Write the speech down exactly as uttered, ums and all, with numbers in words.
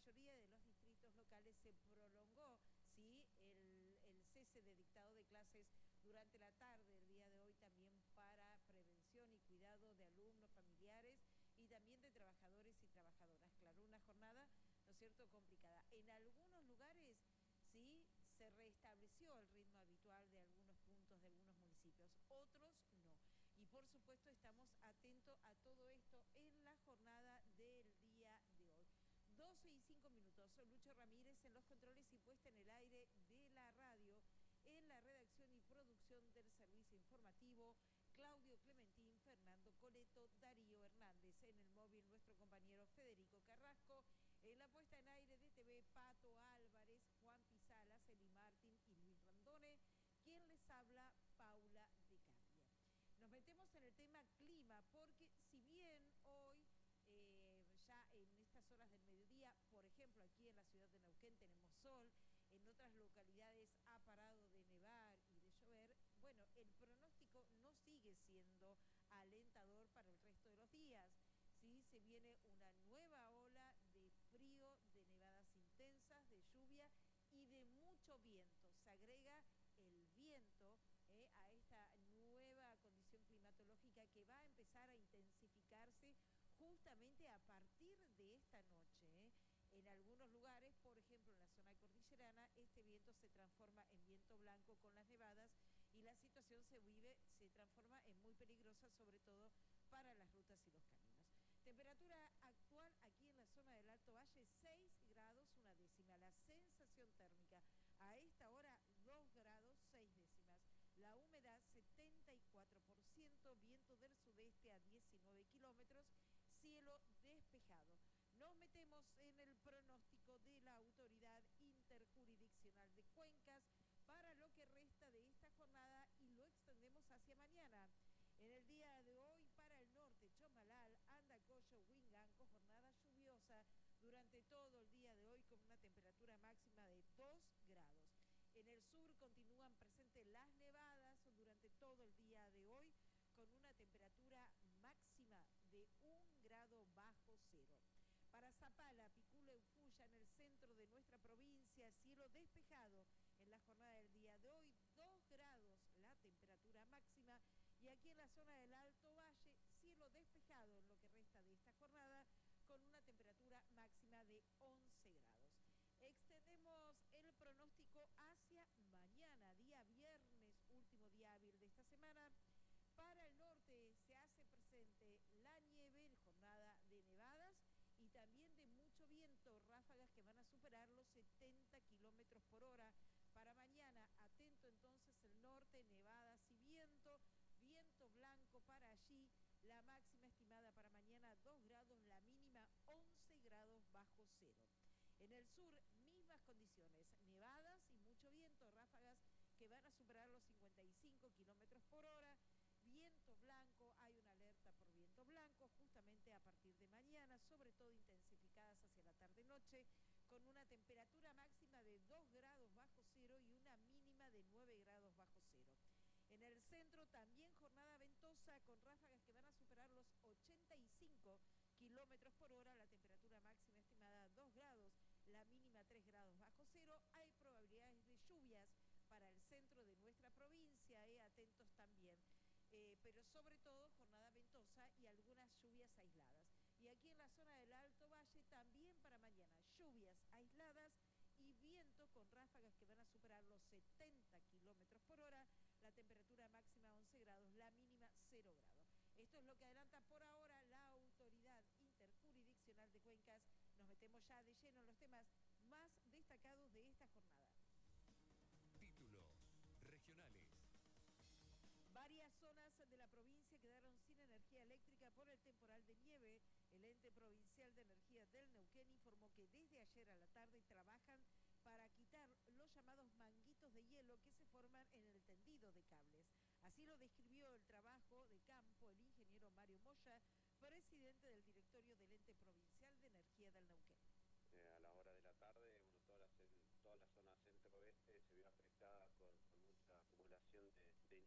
mayoría de los distritos locales se prolongó, ¿sí?, el, el cese de dictado de clases durante la tarde del día de hoy, también para prevención y cuidado de alumnos, familiares y también de trabajadores y trabajadoras. Claro, una jornada, ¿no es cierto?, complicada. En algunos lugares sí se restableció el ritmo habitual de algunos puntos de algunos municipios, otros no. Y por supuesto estamos atentos a todo esto en la jornada del día de hoy. doce y cinco minutos, soy Lucho Ramírez en los controles y puesta en el aire de la radio, en la redacción y producción del servicio informativo, Claudio Clementín, Fernando Coleto, Darío Hernández, en el móvil nuestro compañero Federico Carrasco, en la puesta en aire de T V, Pato Álvarez, Juan Pisalas, Eli Martín y Luis Randone, quien les habla, Paula de Cambia. Nos metemos en el tema clima, porque si bien hoy, eh, ya en estas horas del mediodía, por ejemplo, aquí en la ciudad de Neuquén tenemos sol, en otras localidades ha parado de nevar y de llover, bueno, el pronóstico no sigue siendo alentador para el resto de los días. Sí, se viene una nueva ola de frío, de nevadas intensas, de lluvia y de mucho viento. Se agrega el viento eh, a esta nueva condición climatológica que va a empezar a intensificarse justamente a partir de esta noche. ¿eh? En algunos lugares, por ejemplo en la zona cordillerana, este viento se transforma en viento blanco con las nevadas y la situación se vive, se transforma en muy peligrosa, sobre todo para las rutas y los caminos. Temperatura actual aquí en la zona del Alto Valle, seis grados, una décima. La sensación térmica a esta hora, dos grados, seis décimas. La humedad, setenta y cuatro por ciento, viento del sudeste a diecinueve kilómetros, cielo despejado. Nos metemos en el pronóstico de la Autoridad Interjurisdiccional de Cuencas para lo que resta de esta jornada y lo extendemos hacia mañana. En el día de hoy, para el norte, Chomalal, Andacollo, Huinganco, jornada lluviosa durante todo el día de hoy con una temperatura máxima de dos grados. En el sur continúan presentes las nevadas durante todo el día de hoy con una temperatura máxima de un grado bajo cero. Para Zapala, Picula, Ufuya, en el centro de nuestra provincia, cielo despejado en la jornada del día de hoy, dos grados la temperatura máxima. Y aquí en la zona del Alto Valle, cielo despejado en lo que resta de esta jornada, con una temperatura máxima de once grados. Extendemos el pronóstico hacia mañana, día viernes, último día hábil de esta semana. Para el norte se hace presente la nieve, jornada de nevadas y también de mucho viento, ráfagas que van a superar los setenta kilómetros por hora. Para mañana, atento entonces el norte, nevadas y viento, viento blanco para allí, la máxima estimada para mañana dos grados, la mínima once grados bajo cero. En el sur, mismas condiciones, nevadas y mucho viento, ráfagas que van a superar los cincuenta y cinco kilómetros por hora, viento blanco, hay una alerta por viento blanco justamente a partir de mañana, sobre todo intensificadas hacia la tarde-noche, con una temperatura máxima de dos grados bajo cero y una mínima de nueve grados bajo cero. En el centro también jornada ventosa con ráfagas que van a superar los ochenta y cinco kilómetros por hora, la temperatura máxima estimada dos grados, la mínima tres grados bajo cero. Hay probabilidades de lluvias para el centro de nuestra provincia, eh, atentos también. Eh, pero sobre todo jornada ventosa y algunas lluvias aisladas. Y aquí en la zona del Alto Valle también para mañana, lluvias aisladas y viento con ráfagas que van a superar los setenta kilómetros por hora, la temperatura máxima once grados, la mínima cero grados. Esto es lo que adelanta por ahora la Autoridad Interjurisdiccional de Cuencas. Nos metemos ya de lleno en los temas más destacados de esta jornada. Títulos regionales. Varias zonas de la provincia quedaron sin energía eléctrica por el temporal de nieve. El ente provincial de energía del Neuquén informó que desde ayer a la tarde trabajan para quitar los llamados manguitos de hielo que se forman en el tendido de cables. Así lo describió el trabajo de campo el ingeniero Mario Moya, presidente del directorio del ente provincial de energía del Neuquén.